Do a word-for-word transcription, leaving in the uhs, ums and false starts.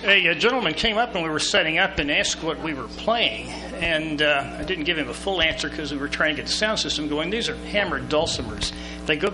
A, a gentleman came up when we were setting up and asked what we were playing, and uh, I didn't give him a full answer because we were trying to get the sound system going. These are hammered dulcimers. They go